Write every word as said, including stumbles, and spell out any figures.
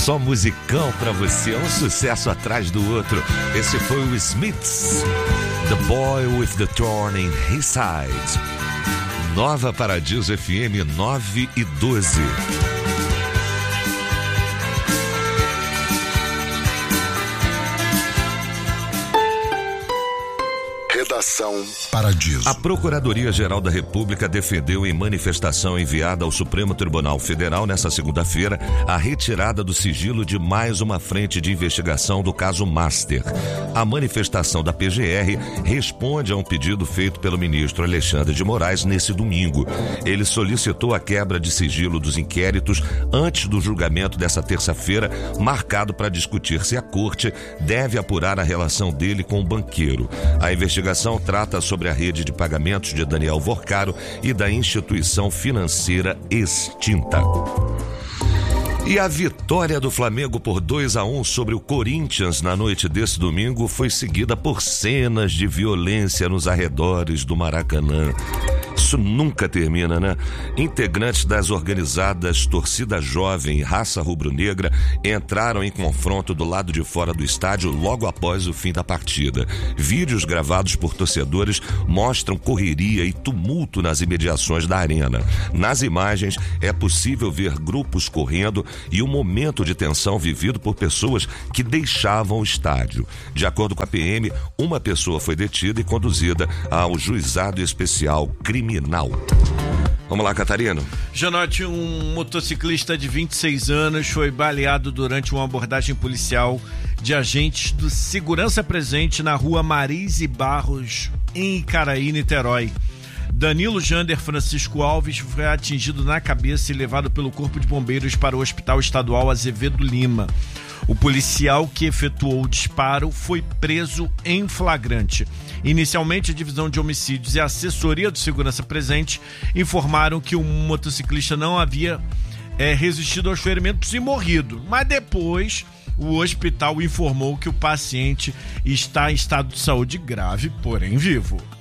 Só musicão pra você, um sucesso atrás do outro. Esse foi o Smiths, The Boy with the Thorn in His Side. Nova Paradiso F M nove e doze. Redação Paradiso. A Procuradoria-Geral da República defendeu em manifestação enviada ao Supremo Tribunal Federal nesta segunda-feira a retirada do sigilo de mais uma frente de investigação do caso Master. A manifestação da P G R responde a um pedido feito pelo ministro Alexandre de Moraes nesse domingo. Ele solicitou a quebra de sigilo dos inquéritos antes do julgamento dessa terça-feira, marcado para discutir se a corte deve apurar a relação dele com o banqueiro. A investigação trata sobre a rede de pagamentos de Daniel Vorcaro e da instituição financeira extinta. E a vitória do Flamengo por dois a um sobre o Corinthians na noite desse domingo foi seguida por cenas de violência nos arredores do Maracanã. Isso nunca termina, né? Integrantes das organizadas Torcida Jovem e Raça Rubro-Negra entraram em confronto do lado de fora do estádio logo após o fim da partida. Vídeos gravados por torcedores mostram correria e tumulto nas imediações da arena. Nas imagens é possível ver grupos correndo e um momento de tensão vivido por pessoas que deixavam o estádio. De acordo com a P M, uma pessoa foi detida e conduzida ao Juizado Especial Criminal. Vamos lá, Catarino. Janote, um motociclista de vinte e seis anos foi baleado durante uma abordagem policial de agentes do Segurança Presente na rua Marise Barros, em Icaraí, Niterói. Danilo Jander Francisco Alves foi atingido na cabeça e levado pelo Corpo de Bombeiros para o Hospital Estadual Azevedo Lima. O policial que efetuou o disparo foi preso em flagrante. Inicialmente, a Divisão de Homicídios e a Assessoria do Segurança Presente informaram que o motociclista não havia é, resistido aos ferimentos e morrido. Mas depois, o hospital informou que o paciente está em estado de saúde grave, porém vivo.